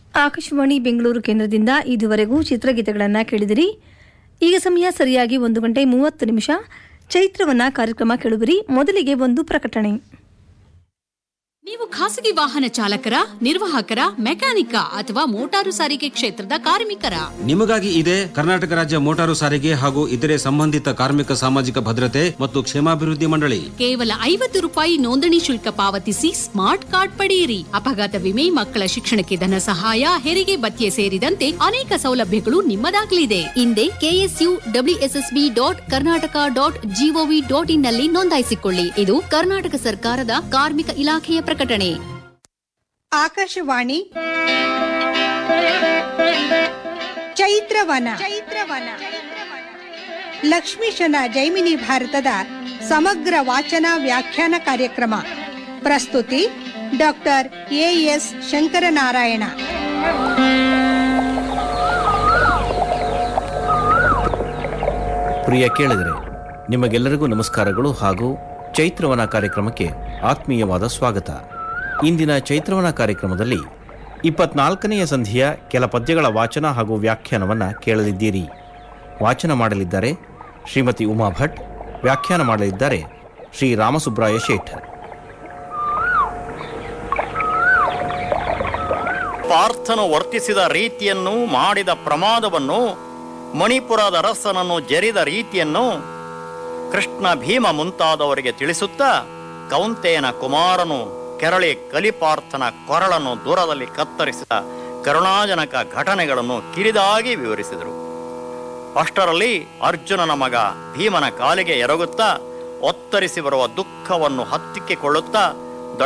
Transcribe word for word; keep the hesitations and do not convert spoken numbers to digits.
ಆಕಾಶವಾಣಿ ಬೆಂಗಳೂರು ಕೇಂದ್ರದಿಂದ ಇದುವರೆಗೂ ಚಿತ್ರಗೀತೆಗಳನ್ನು ಕೇಳಿದಿರಿ. ಈಗ ಸಮಯ ಸರಿಯಾಗಿ ಒಂದು ಗಂಟೆ ಮೂವತ್ತು ನಿಮಿಷ. ಚೈತ್ರವನ ಕಾರ್ಯಕ್ರಮ ಕೇಳುವಿರಿ. ಮೊದಲಿಗೆ ಒಂದು ಪ್ರಕಟಣೆ. ನೀವು ಖಾಸಗಿ ವಾಹನ ಚಾಲಕರ, ನಿರ್ವಾಹಕರ, ಮೆಕ್ಯಾನಿಕ ಅಥವಾ ಮೋಟಾರು ಸಾರಿಗೆ ಕ್ಷೇತ್ರದ ಕಾರ್ಮಿಕರ? ನಿಮಗಾಗಿ ಇದೆ ಕರ್ನಾಟಕ ರಾಜ್ಯ ಮೋಟಾರು ಸಾರಿಗೆ ಹಾಗೂ ಇತರೆ ಸಂಬಂಧಿತ ಕಾರ್ಮಿಕ ಸಾಮಾಜಿಕ ಭದ್ರತೆ ಮತ್ತು ಕ್ಷೇಮಾಭಿವೃದ್ಧಿ ಮಂಡಳಿ. ಕೇವಲ ಐವತ್ತು ರೂಪಾಯಿ ನೋಂದಣಿ ಶುಲ್ಕ ಪಾವತಿಸಿ ಸ್ಮಾರ್ಟ್ ಕಾರ್ಡ್ ಪಡೆಯಿರಿ. ಅಪಘಾತ ವಿಮೆ, ಮಕ್ಕಳ ಶಿಕ್ಷಣಕ್ಕೆ ಧನ ಸಹಾಯ, ಹೆರಿಗೆ ಭತ್ಯೆ ಸೇರಿದಂತೆ ಅನೇಕ ಸೌಲಭ್ಯಗಳು ನಿಮ್ಮದಾಗಲಿದೆ. ಹಿಂದೆ KSU WSSB dot Karnataka dot gov dot in ನಲ್ಲಿ ನೋಂದಾಯಿಸಿಕೊಳ್ಳಿ. ಇದು ಕರ್ನಾಟಕ ಸರ್ಕಾರದ ಕಾರ್ಮಿಕ ಇಲಾಖೆಯ ಪ್ರಕಟಣೆ. ಆಕಾಶವಾಣಿ ಚೈತ್ರವನ ಚೈತ್ರವನ ಲಕ್ಷ್ಮೀಶನ ಜೈಮಿನಿ ಭಾರತದ ಸಮಗ್ರ ವಾಚನ ವ್ಯಾಖ್ಯಾನ ಕಾರ್ಯಕ್ರಮ. ಪ್ರಸ್ತುತಿ ಡಾಕ್ಟರ್ ಎ ಎಸ್ ಶಂಕರನಾರಾಯಣ. ಪ್ರಿಯ ಕೇಳಿದರೆ, ನಿಮಗೆಲ್ಲರಿಗೂ ನಮಸ್ಕಾರಗಳು ಹಾಗೂ ಚೈತ್ರವನ ಕಾರ್ಯಕ್ರಮಕ್ಕೆ ಆತ್ಮೀಯವಾದ ಸ್ವಾಗತ. ಇಂದಿನ ಚೈತ್ರವನ ಕಾರ್ಯಕ್ರಮದಲ್ಲಿ ಇಪ್ಪತ್ನಾಲ್ಕನೆಯ ಸಂಧಿಯ ಕೆಲ ಪದ್ಯಗಳ ವಾಚನ ಹಾಗೂ ವ್ಯಾಖ್ಯಾನವನ್ನು ಕೇಳಲಿದ್ದೀರಿ. ವಾಚನ ಮಾಡಲಿದ್ದಾರೆ ಶ್ರೀಮತಿ ಉಮಾ ಭಟ್, ವ್ಯಾಖ್ಯಾನ ಮಾಡಲಿದ್ದಾರೆ ಶ್ರೀ ರಾಮಸುಬ್ರಾಯ ಶೇಠ್. ಪಾರ್ಥನು ವರ್ತಿಸಿದ ರೀತಿಯನ್ನು, ಮಾಡಿದ ಪ್ರಮಾದವನ್ನು, ಮಣಿಪುರದ ಅರಸನನ್ನು ಜರಿದ ರೀತಿಯನ್ನು ಕೃಷ್ಣ, ಭೀಮ ಮುಂತಾದವರಿಗೆ ತಿಳಿಸುತ್ತಾ ಕೌಂತೆಯನ ಕುಮಾರನು ಕೆರಳಿ ಕಲಿಪಾರ್ಥನ ಕೊರಳನ್ನು ದೂರದಲ್ಲಿ ಕತ್ತರಿಸಿದ ಕರುಣಾಜನಕ ಘಟನೆಗಳನ್ನು ಕಿರಿದಾಗಿ ವಿವರಿಸಿದರು. ಅಷ್ಟರಲ್ಲಿ ಅರ್ಜುನನ ಮಗ ಭೀಮನ ಕಾಲಿಗೆ ಎರಗುತ್ತಾ ಒತ್ತರಿಸಿ ಬರುವ ದುಃಖವನ್ನು ಹತ್ತಿಕ್ಕಿಕೊಳ್ಳುತ್ತಾ